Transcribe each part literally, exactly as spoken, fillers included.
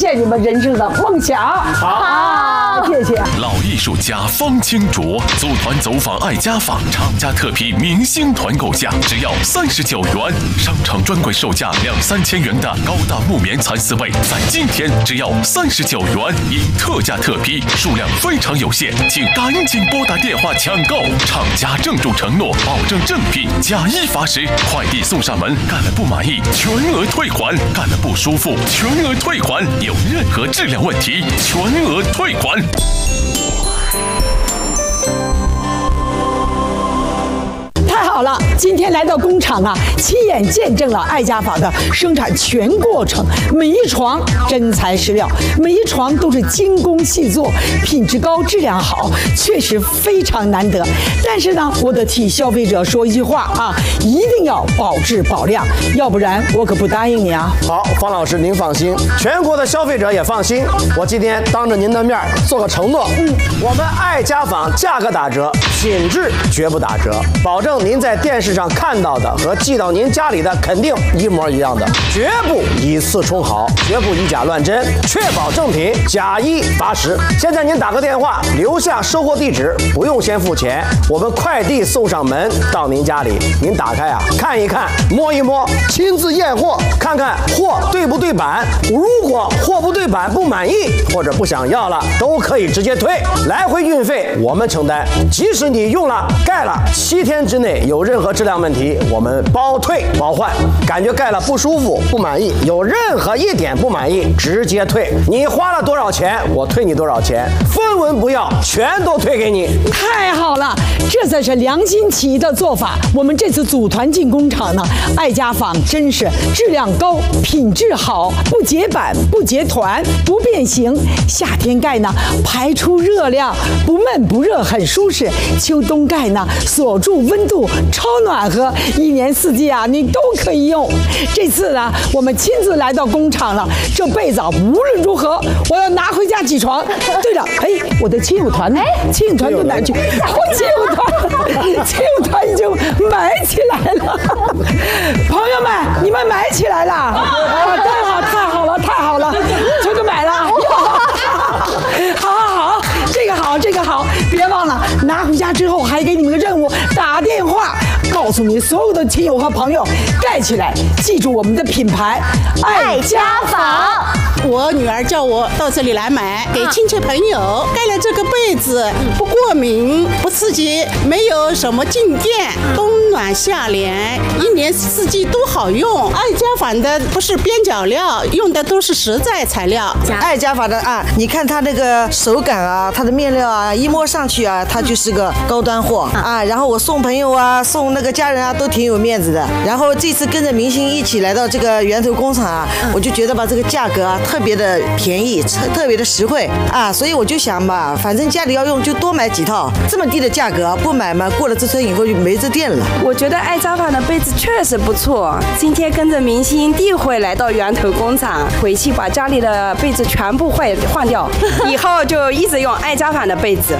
现你们人生的梦想。好，谢谢。 老艺术家方清卓组团走访爱家纺，厂家特批明星团购价只要三十九元，商场专柜售价两三千元的高档木棉蚕丝被，在今天只要三十九元，因特价特批，数量非常有限，请赶紧拨打电话抢购。厂家郑重承诺，保证正品，假一罚十，快递送上门，干了不满意全额退款，干了不舒服全额退款，有任何质量问题全额退款。 太好了，今天来到工厂啊，亲眼见证了爱家纺的生产全过程，每一床真材实料，每一床都是精工细作，品质高，质量好，确实非常难得。但是呢，我得替消费者说一句话啊，一定要保质保量，要不然我可不答应你啊。 好，方老师您放心，全国的消费者也放心。我今天当着您的面做个承诺，嗯，我们爱家纺价格打折，品质绝不打折，保证您在电视上看到的和寄到您家里的肯定一模一样的，绝不以次充好，绝不以假乱真，确保正品，假一罚十。现在您打个电话，留下收货地址，不用先付钱，我们快递送上门到您家里。您打开啊，看一看，摸一摸，亲自验货，看看货对不对版。如果货不对版不满意或者不想要了，都可以直接退，来回运费我们承担。即使你用了盖了七天之内有任何质量问题，我们包退包换。感觉盖了不舒服不满意，有任何一点不满意直接退。你花了多少钱，我退你多少钱，分文不要，全都退给你。 太好了，这才是良心企业的做法。我们这次组团进工厂呢，爱家纺真是质量高，品质好，不结板不结团不变形，夏天盖呢排出热量，不闷不热很舒适，秋冬盖呢锁住温度超暖和，一年四季啊你都可以用。这次呢我们亲自来到工厂了，这被子啊无论如何我要拿回家起床。对了，哎，我的亲友团呢？亲友团到哪去？我亲友团，亲友团已经买起来了。朋友们，你们买起来了？啊，太好，太好了，太好了，这就买了。好好好，这个好，这个好，别忘了拿回家之后还给你们个任务，打电话告诉你所有的亲友和朋友盖起来，记住我们的品牌爱家纺。 我女儿叫我到这里来买，给亲戚朋友盖了这个被子，不过敏不刺激，没有什么静电，冬暖夏凉，一年四季都好用。爱家纺的不是边角料，用的都是实在材料。 爱家纺的啊，你看它那个手感啊，它的面料啊，一摸上去啊，它就是个高端货啊。然后我送朋友啊，送那个家人啊，都挺有面子的。然后这次跟着明星一起来到这个源头工厂啊，我就觉得吧，这个价格啊特别的便宜，特别的实惠啊，所以我就想吧，反正家里要用就多买几套，这么低的价格不买嘛，过了这村以后就没这店了。 我觉得爱家纺的被子确实不错，今天跟着明星第一回来到源头工厂，回去把家里的被子全部换换掉，以后就一直用爱家纺的被子。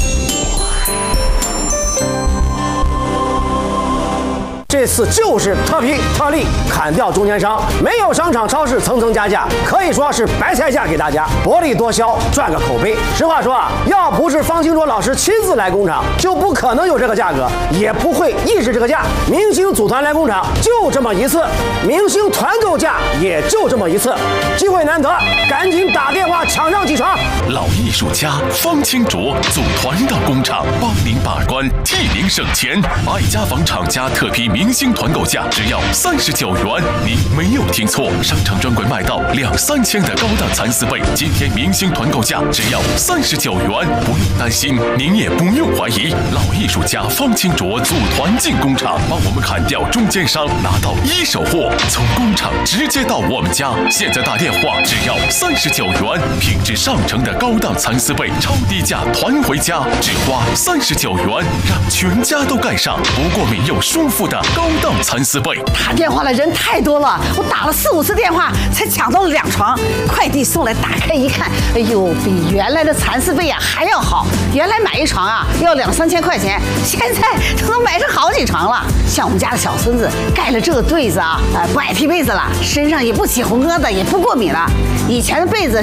这次就是特批特例，砍掉中间商，没有商场超市层层加价，可以说是白菜价给大家，薄利多销，赚个口碑。实话说啊，要不是方清卓老师亲自来工厂，就不可能有这个价格，也不会抑制这个价。明星组团来工厂就这么一次，明星团购价也就这么一次，机会难得，赶紧打电话抢上几床。 老艺术家方清卓组团到工厂，帮您把关，替您省钱。爱家纺厂家特批明星团购价只要三十九元，您没有听错，商场专柜卖到两三千的高档蚕丝被，今天明星团购价只要三十九元，不用担心，您也不用怀疑，老艺术家方清卓组团进工厂，帮我们砍掉中间商，拿到一手货，从工厂直接到我们家。现在打电话只要三十九元，品质上乘的高档蚕丝被，超低价团回家，只花三十九元，让全家都盖上不过敏又舒服的高档蚕丝被。 打电话的人太多了，我打了四五次电话才抢到了两床，快递送来，打开一看，哎呦，比原来的蚕丝被啊还要好。原来买一床啊要两三千块钱，现在都能买上好几床了。像我们家的小孙子盖了这个被子啊，呃，不爱踢被子了，身上也不起红疙瘩，也不过敏了。以前的被子